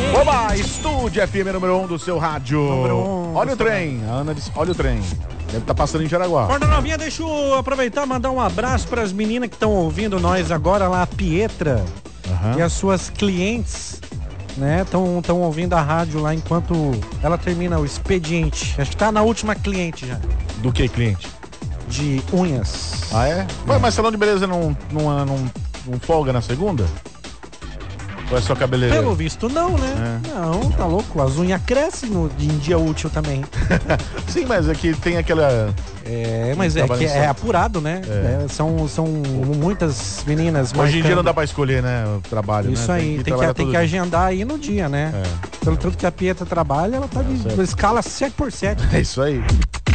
Oba, Estúdio FM número 1 do seu rádio. Olha o trem, a Ana disse, olha o trem. Deve estar passando em Jaraguá. Porta Novinha, deixa eu aproveitar e mandar um abraço para as meninas que estão ouvindo nós agora lá, a Pietra e as suas clientes, né? Estão ouvindo a rádio lá enquanto ela termina o expediente. Acho que tá na última cliente já. Do que cliente? De unhas. Ah, é? Mas salão de beleza não folga na segunda? Ou é só cabeleireiro? Pelo visto não, né? É. Não, tá louco. As unhas crescem em dia útil também. Sim, mas aqui tem aquela... mas é que é apurado, né? São muitas meninas. Hoje em dia não dá pra escolher, né? O trabalho, isso, né? Isso aí, tem que agendar aí no dia, né? Pelo tanto que a Pietra trabalha, ela tá de escala 7x7. É isso aí.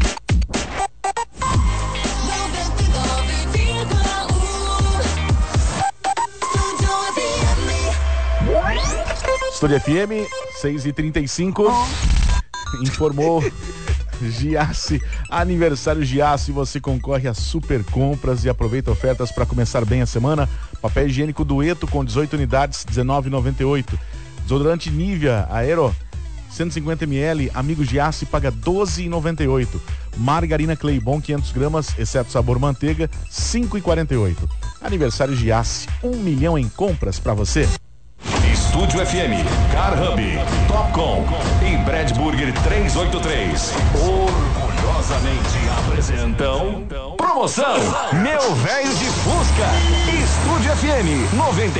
Estúdio FM, 6h35, informou Giasse, aniversário Giasse, você concorre a super compras e aproveita ofertas para começar bem a semana. Papel higiênico Dueto com 18 unidades, R$19,98. Desodorante Nivea Aero, 150ml, amigo Giasse, paga R$12,98. Margarina Claybon, 500 gramas, exceto sabor manteiga, R$5,48. Aniversário Giasse, 1 milhão em compras para você. Estúdio FM, Car Hub, Topcom e Brad Burger 383 orgulhosamente apresentam promoção Meu Velho de Fusca. Estúdio FM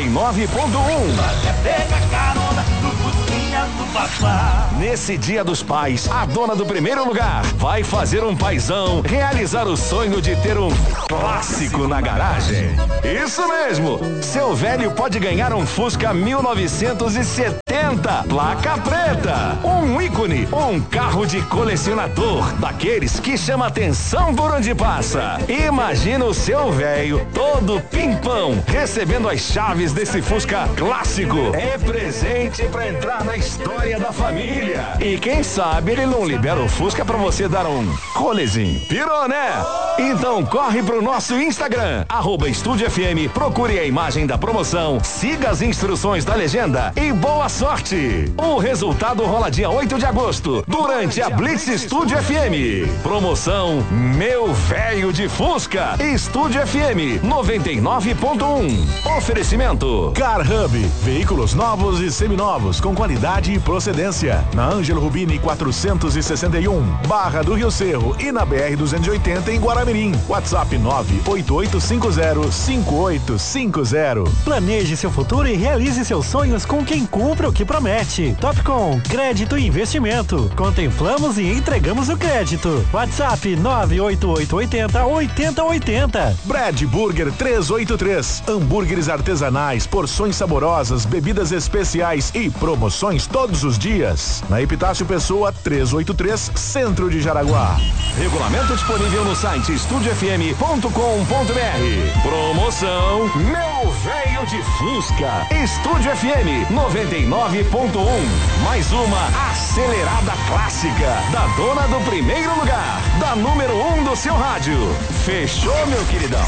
99.1. Pega carona do Fusquinha do Papá. Nesse Dia dos Pais, a dona do primeiro lugar vai fazer um paizão realizar o sonho de ter um clássico na garagem. Isso mesmo, seu velho pode ganhar um Fusca 1970, placa preta, um ícone, um carro de colecionador, daqueles que chama atenção por onde passa. Imagina o seu velho todo pimpão, recebendo as chaves desse Fusca clássico. É presente pra entrar na história da família. E quem sabe ele não libera o Fusca pra você dar um rolezinho. Pirou, né? Então corre pro nosso Instagram, @Estúdio FM, procure a imagem da promoção, siga as instruções da legenda e boa sorte! O resultado rola dia 8 de agosto, durante a Blitz Estúdio FM. Promoção Meu Velho de Fusca. Estúdio FM 99.1. Oferecimento Car Hub, veículos novos e seminovos com qualidade e procedência. Na Ângelo Rubini 461, Barra do Rio Cerro e na BR 280 em Guaramirim. WhatsApp 988505850. Planeje seu futuro e realize seus sonhos com quem cumpre o que promete. Topcom, crédito e investimento. Contemplamos e entregamos o crédito. WhatsApp 98880-8080. Brad Burger 383, hambúrgueres artesanais, porções saborosas, bebidas especiais e promoções todos os dias. Na Epitácio Pessoa 383, Centro de Jaraguá. Regulamento disponível no site estudiofm.com.br. Promoção Meu Velho de Fusca. Estúdio FM 99.1. Mais uma acelerada clássica da dona do primeiro lugar, da número 1 do seu rádio. Fechou, meu queridão?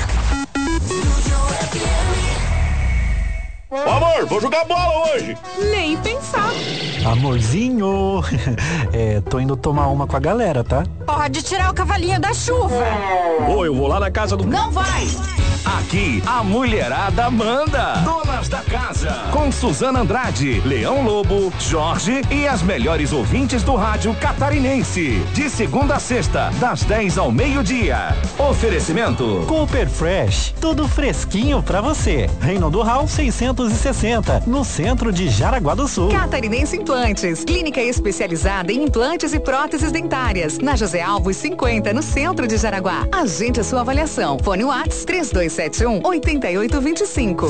Ô amor, vou jogar bola hoje. Nem pensar. Amorzinho, tô indo tomar uma com a galera, tá? Pode tirar o cavalinho da chuva. Ô, eu vou lá na casa do... Não vai. Aqui, a mulherada manda. Donas da Casa. Com Suzana Andrade, Leão Lobo, Jorge e as melhores ouvintes do rádio catarinense. De segunda a sexta, das 10 ao meio-dia. Oferecimento Cooper Fresh, tudo fresquinho pra você. Reinaldo Hall 660, no centro de Jaraguá do Sul. Catarinense Implantes, clínica especializada em implantes e próteses dentárias. Na José Alves 50, no centro de Jaraguá. Agende a sua avaliação. Fone Whats 3271-8825.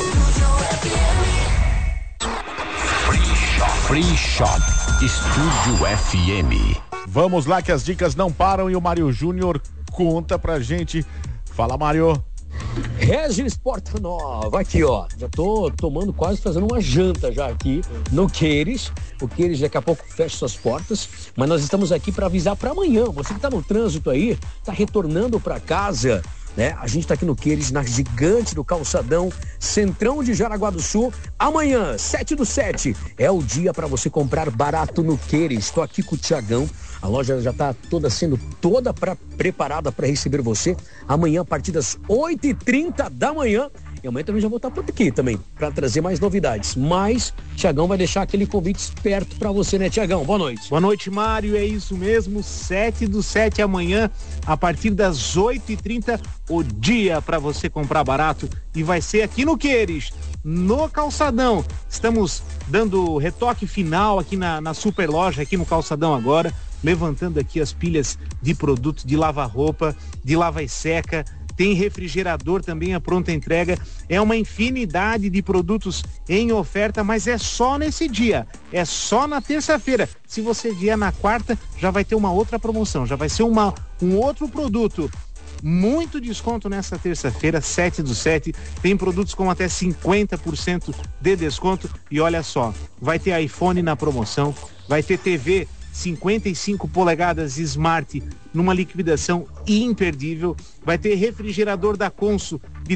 Free Shop, Estúdio FM. Vamos lá que as dicas não param e o Mário Júnior conta pra gente. Fala, Mário. Regis Porta Nova, aqui ó, já tô tomando quase, fazendo uma janta já aqui no Queires. O Queires daqui a pouco fecha suas portas, mas nós estamos aqui para avisar para amanhã, você que tá no trânsito aí, tá retornando para casa, né? A gente tá aqui no Queires, na Gigante do Calçadão, Centrão de Jaraguá do Sul. Amanhã, 7/7, é o dia para você comprar barato no Queires. Estou aqui com o Tiagão. A loja já está sendo toda preparada para receber você. Amanhã, a partir das 8h30 da manhã. E amanhã também já vou estar por aqui também, para trazer mais novidades. Mas, Tiagão vai deixar aquele convite esperto para você, né, Tiagão? Boa noite. Boa noite, Mário. É isso mesmo, 7/7 amanhã, a partir das 8h30, o dia para você comprar barato. E vai ser aqui no Queires, no Calçadão. Estamos dando retoque final aqui na super loja, aqui no Calçadão agora, levantando aqui as pilhas de produtos de lava-roupa, de lava e seca. Tem refrigerador também, a pronta entrega. É uma infinidade de produtos em oferta, mas é só nesse dia. É só na terça-feira. Se você vier na quarta, já vai ter uma outra promoção. Já vai ser um outro produto. Muito desconto nessa terça-feira, 7/7. Tem produtos com até 50% de desconto. E olha só, vai ter iPhone na promoção. Vai ter TV 55 polegadas Smart numa liquidação imperdível. Vai ter refrigerador da Consul de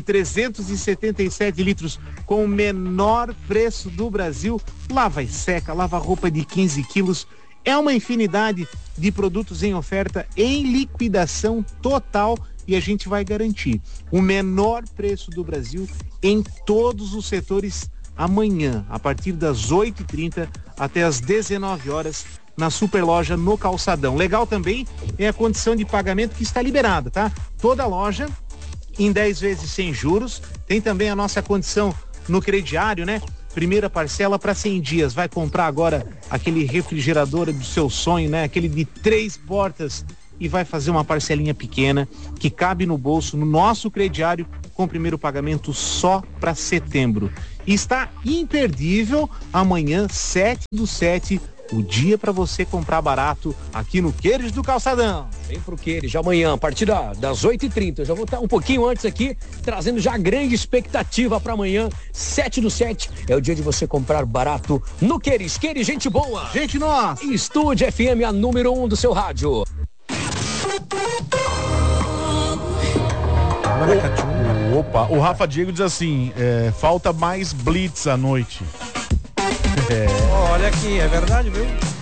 377 litros com o menor preço do Brasil. Lava e seca, lava roupa de 15 quilos. É uma infinidade de produtos em oferta, em liquidação total, e a gente vai garantir o menor preço do Brasil em todos os setores amanhã, a partir das 8h30 até as 19 horas, na super loja no Calçadão. Legal também é a condição de pagamento que está liberada, tá? Toda loja em 10 vezes sem juros. Tem também a nossa condição no crediário, né? Primeira parcela para 100 dias. Vai comprar agora aquele refrigerador do seu sonho, né? Aquele de 3 portas, e vai fazer uma parcelinha pequena que cabe no bolso, no nosso crediário, com primeiro pagamento só para setembro. E está imperdível amanhã, 7/7, o dia para você comprar barato aqui no Queires do Calçadão. Vem pro Queires amanhã, a partir das 8h30. Eu já vou estar um pouquinho antes aqui, trazendo já grande expectativa para amanhã, 7/7. É o dia de você comprar barato no Queires. Queires, gente boa. Gente nossa. Estúdio FM, a número 1 do seu rádio. Opa, o Rafa Diego diz assim, falta mais blitz à noite. Olha aqui, é verdade, viu?